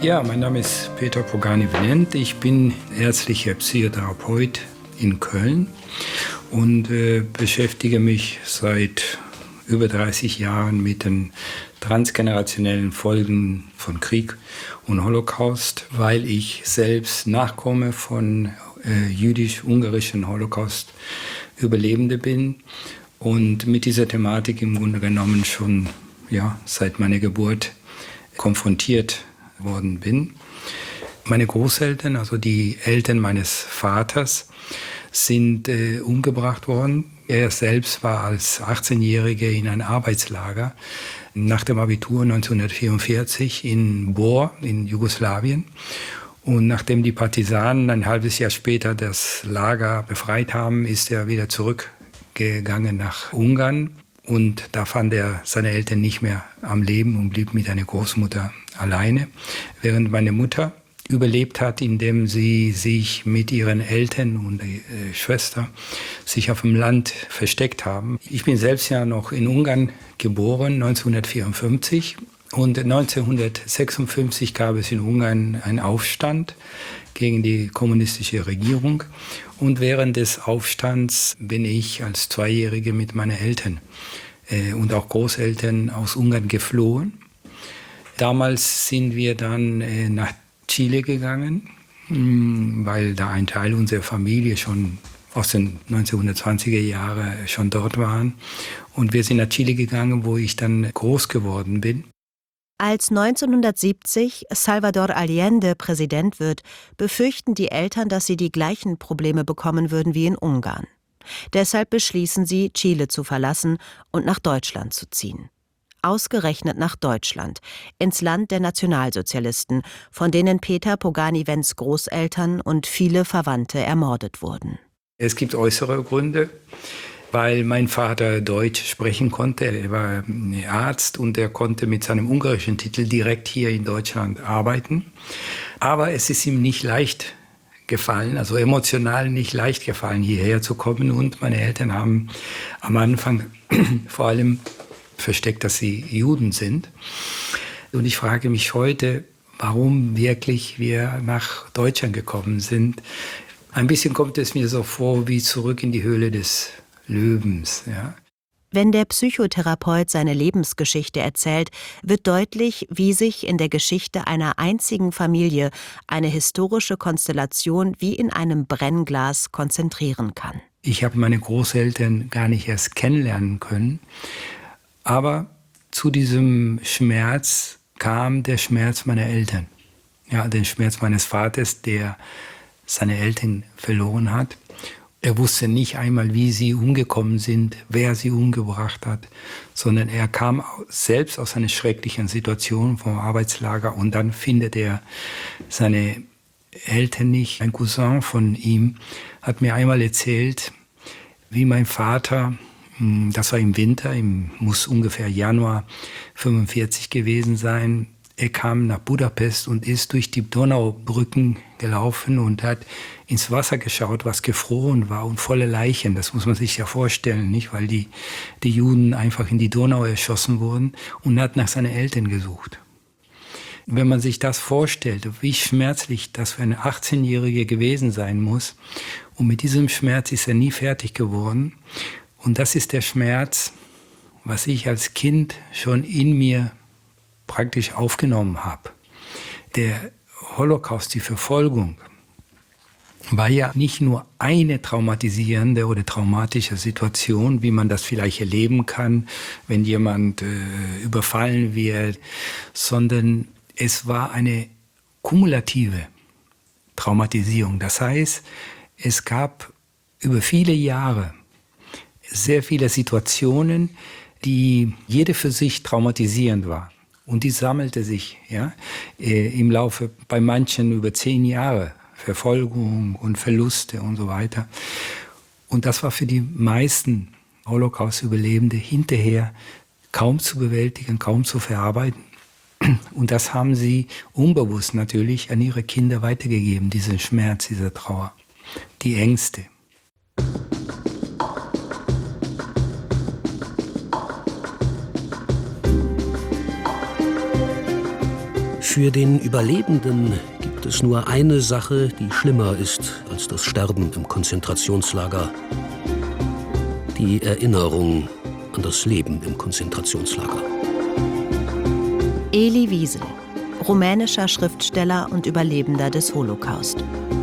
Ja, mein Name ist Peter Pogani-Venent. Ich bin ärztlicher Psychotherapeut in Köln und beschäftige mich seit über 30 Jahren mit den transgenerationellen Folgen von Krieg und Holocaust, weil ich selbst Nachkomme von jüdisch-ungarischen Holocaust-Überlebende bin und mit dieser Thematik im Grunde genommen schon seit meiner Geburt konfrontiert worden bin. Meine Großeltern, also die Eltern meines Vaters, sind umgebracht worden. Er selbst war als 18-Jähriger in ein Arbeitslager nach dem Abitur 1944 in Bor in Jugoslawien. Und nachdem die Partisanen ein halbes Jahr später das Lager befreit haben, ist er wieder zurückgegangen nach Ungarn. Und da fand er seine Eltern nicht mehr am Leben und blieb mit einer Großmutter alleine, während meine Mutter überlebt hat, indem sie sich mit ihren Eltern und der Schwester sich auf dem Land versteckt haben. Ich bin selbst ja noch in Ungarn geboren, 1954. Und 1956 gab es in Ungarn einen Aufstand gegen die kommunistische Regierung. Und während des Aufstands bin ich als Zweijährige mit meinen Eltern und auch Großeltern aus Ungarn geflohen. Damals sind wir dann nach Chile gegangen, weil da ein Teil unserer Familie schon aus den 1920er Jahren schon dort waren. Und wir sind nach Chile gegangen, wo ich dann groß geworden bin. Als 1970 Salvador Allende Präsident wird, befürchten die Eltern, dass sie die gleichen Probleme bekommen würden wie in Ungarn. Deshalb beschließen sie, Chile zu verlassen und nach Deutschland zu ziehen. Ausgerechnet nach Deutschland, ins Land der Nationalsozialisten, von denen Peter Pogani-Vents Großeltern und viele Verwandte ermordet wurden. Es gibt äußere Gründe, weil mein Vater Deutsch sprechen konnte. Er war Arzt und er konnte mit seinem ungarischen Titel direkt hier in Deutschland arbeiten. Aber es ist ihm nicht leicht gefallen, also emotional nicht leicht gefallen, hierher zu kommen. Und meine Eltern haben am Anfang vor allem versteckt, dass sie Juden sind. Und ich frage mich heute, warum wirklich wir nach Deutschland gekommen sind. Ein bisschen kommt es mir so vor wie zurück in die Höhle des Löwens. Ja. Wenn der Psychotherapeut seine Lebensgeschichte erzählt, wird deutlich, wie sich in der Geschichte einer einzigen Familie eine historische Konstellation wie in einem Brennglas konzentrieren kann. Ich habe meine Großeltern gar nicht erst kennenlernen können. Aber zu diesem Schmerz kam der Schmerz meiner Eltern. Ja, der Schmerz meines Vaters, der seine Eltern verloren hat. Er wusste nicht einmal, wie sie umgekommen sind, wer sie umgebracht hat, sondern er kam selbst aus einer schrecklichen Situation vom Arbeitslager und dann findet er seine Eltern nicht. Ein Cousin von ihm hat mir einmal erzählt, wie mein Vater, das war im Winter, muss ungefähr Januar 1945 gewesen sein. Er kam nach Budapest und ist durch die Donaubrücken gelaufen und hat ins Wasser geschaut, was gefroren war und volle Leichen. Das muss man sich ja vorstellen, nicht? Weil die Juden einfach in die Donau erschossen wurden und hat nach seinen Eltern gesucht. Wenn man sich das vorstellt, wie schmerzlich das für eine 18-Jährige gewesen sein muss, und mit diesem Schmerz ist er nie fertig geworden. Und das ist der Schmerz, was ich als Kind schon in mir praktisch aufgenommen habe. Der Holocaust, die Verfolgung, war ja nicht nur eine traumatisierende oder traumatische Situation, wie man das vielleicht erleben kann, wenn jemand überfallen wird, sondern es war eine kumulative Traumatisierung. Das heißt, es gab über viele Jahre sehr viele Situationen, die jede für sich traumatisierend war. Und die sammelte sich im Laufe bei manchen über 10 Jahre. Verfolgung und Verluste und so weiter. Und das war für die meisten Holocaust-Überlebende hinterher kaum zu bewältigen, kaum zu verarbeiten. Und das haben sie unbewusst natürlich an ihre Kinder weitergegeben, diesen Schmerz, diese Trauer, die Ängste. Für den Überlebenden gibt es nur eine Sache, die schlimmer ist als das Sterben im Konzentrationslager: die Erinnerung an das Leben im Konzentrationslager. Elie Wiesel, rumänischer Schriftsteller und Überlebender des Holocaust.